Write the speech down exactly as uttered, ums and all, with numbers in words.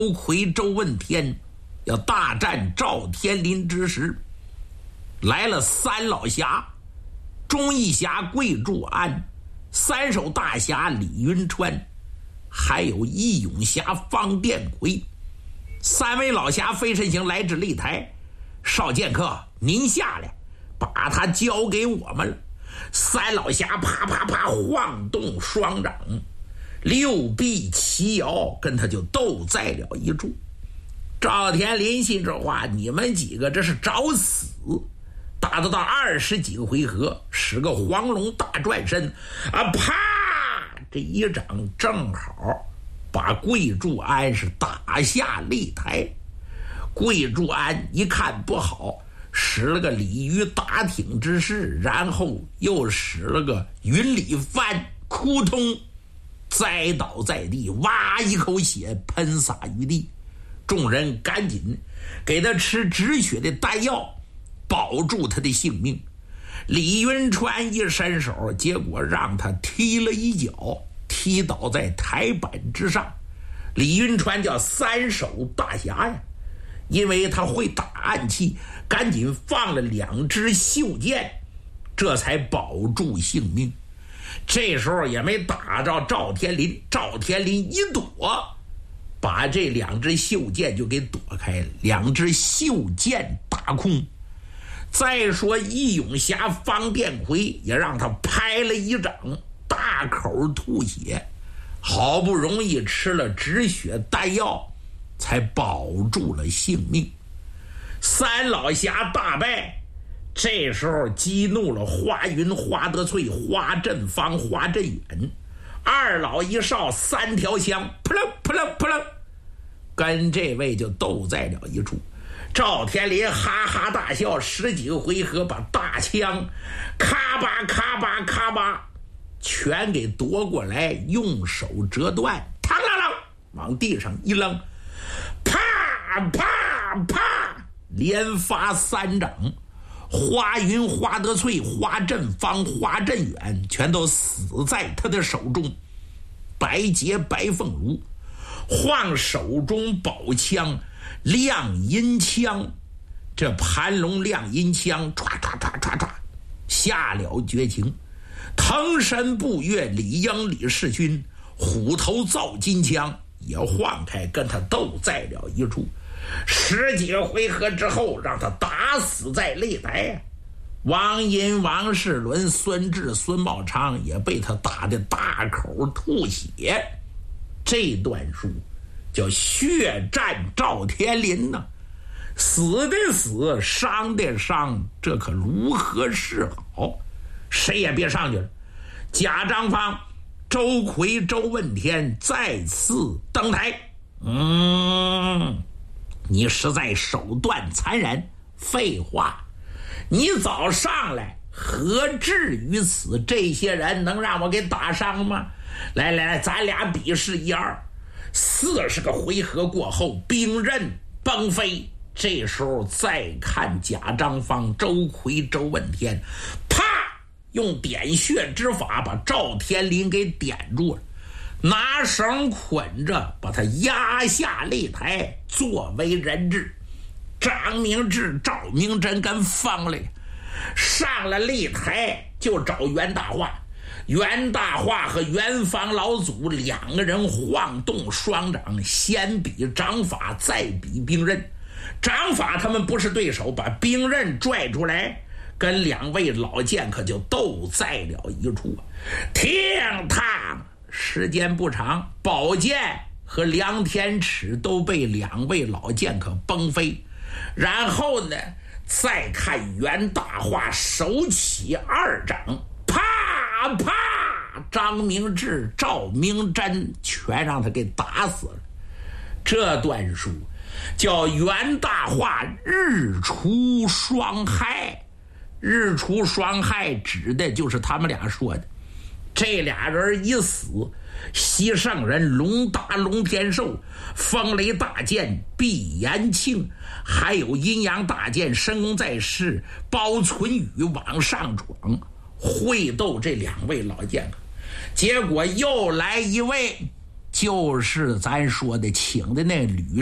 魁周问天要大战赵天林之时，来了三老侠，忠义侠桂柱安，三手大侠李云川，还有义勇侠方殿魁。三位老侠飞身行来至擂台，少剑客您下来，把他交给我们了。三老侠啪啪啪晃动双掌，六臂齐摇，跟他就斗在了一处。赵天林心这话，你们几个这是找死！打得到二十几个回合，使个黄龙大转身啊，啪！这一掌正好把桂柱安是打下擂台。桂柱安一看不好，使了个鲤鱼打挺之势，然后又使了个云里翻，扑通栽倒在地，哇一口血喷洒于地。众人赶紧给他吃止血的丹药，保住他的性命。李云川一伸手，结果让他踢了一脚，踢倒在台板之上。李云川叫三手大侠呀，因为他会打暗器，赶紧放了两支袖箭，这才保住性命。这时候也没打着赵天林，赵天林一躲，把这两支袖箭就给躲开了，两支袖箭打空。再说义勇侠方殿魁也让他拍了一掌，大口吐血，好不容易吃了止血丹药，才保住了性命。三老侠大败，这时候激怒了花云、花德翠、花振芳、花振远，二老一少三条枪，扑棱扑棱扑棱，跟这位就斗在了一处。赵天林哈哈大笑，十几个回合把大枪咔吧咔吧咔吧全给夺过来，用手折断，嘡啷啷往地上一扔，啪啪啪连发三掌。花云、花德翠、花振芳、花振远全都死在他的手中。白洁、白凤如晃手中宝枪亮银枪，这盘龙亮银枪唰唰唰唰唰下了绝情。腾身步跃李英、李世勋虎头造金枪也晃开，跟他斗在了一处。十几个回合之后，让他打死在擂台。王银、王世伦、孙志、孙茂昌也被他打得大口吐血。这段书叫血战赵天林呢，死的死，伤的伤，这可如何是好？谁也别上去了。贾张方、周奎、周问天再次登台。嗯，你实在手段残忍。废话，你早上来何至于此？这些人能让我给打伤吗？来来来，咱俩比试一二。四十个回合过后，兵刃崩飞。这时候再看贾张方、周奎、周问天，啪，用点穴之法把赵天林给点住了，拿绳捆着，把他压下擂台，作为人质。张明志、赵明真跟疯了，上了擂台就找袁大化。袁大化和袁方老祖两个人晃动双掌，先比掌法，再比兵刃。掌法他们不是对手，把兵刃拽出来，跟两位老剑客就斗在了一处。听他时间不长，宝剑和梁天尺都被两位老剑客崩飞。然后呢，再看袁大化手起二掌，啪啪，张明志、赵明真全让他给打死了。这段书叫袁大化日出双害。日出双害指的就是他们俩说的，这俩人一死，西圣人龙达、龙天寿、风雷大剑毕延庆，还有阴阳大剑申公在世、包存宇往上闯，会斗这两位老剑客。结果又来一位就是咱说的请的那吕